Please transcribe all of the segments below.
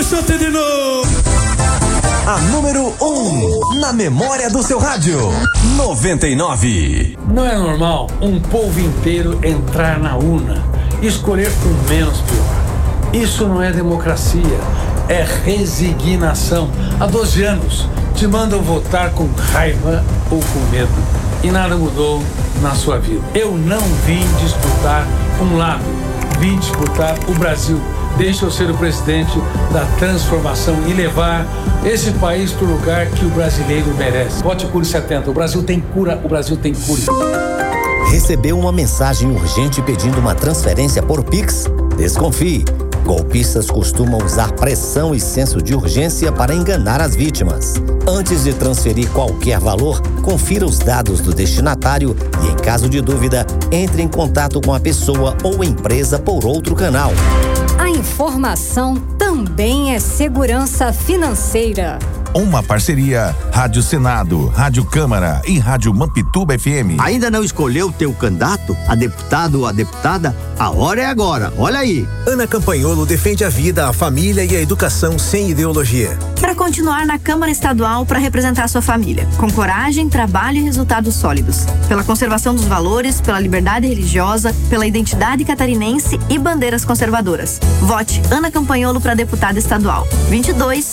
Dança-te de novo! A número 1 na memória do seu rádio. 99. Não é normal um povo inteiro entrar na urna e escolher o menos pior. Isso não é democracia, é resignação. Há 12 anos te mandam votar com raiva ou com medo e nada mudou na sua vida. Eu não vim disputar um lado, vim disputar o Brasil. Deixa eu ser o presidente da transformação e levar esse país para o lugar que o brasileiro merece. Vote Cure 70. O Brasil tem cura, o Brasil tem cure. Recebeu uma mensagem urgente pedindo uma transferência por Pix? Desconfie. Golpistas costumam usar pressão e senso de urgência para enganar as vítimas. Antes de transferir qualquer valor, confira os dados do destinatário e, em caso de dúvida, entre em contato com a pessoa ou empresa por outro canal. A informação também é segurança financeira. Uma parceria Rádio Senado, Rádio Câmara e Rádio Mampituba FM. Ainda não escolheu teu candidato, a deputado ou a deputada? A hora é agora, olha aí. Ana Campanholo defende a vida, a família e a educação sem ideologia. Para continuar na Câmara Estadual para representar sua família, com coragem, trabalho e resultados sólidos. Pela conservação dos valores, pela liberdade religiosa, pela identidade catarinense e bandeiras conservadoras. Vote Ana Campanholo para deputada estadual.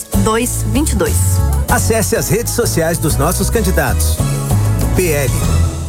22-222. Acesse as redes sociais dos nossos candidatos. PL